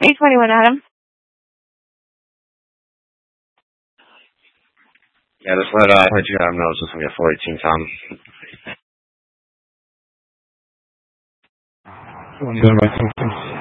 821 Adam. Yeah, just let you Adam know it's just gonna be a 418 Tom. One by